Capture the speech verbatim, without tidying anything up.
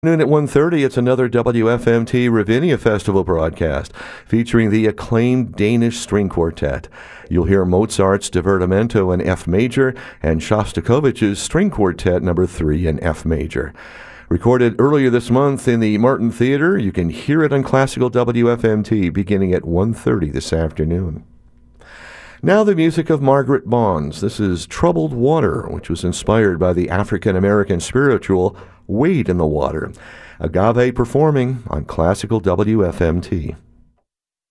Noon at one thirty, it's another W F M T Ravinia Festival broadcast featuring the acclaimed Danish String Quartet. You'll hear Mozart's Divertimento in F major and Shostakovich's String Quartet number three in F major. Recorded earlier this month in the Martin Theater, you can hear it on Classical W F M T beginning at one thirty this afternoon. Now the music of Margaret Bonds. This is Troubled Water, which was inspired by the African-American spiritual Wade in the Water. Agave performing on Classical W F M T.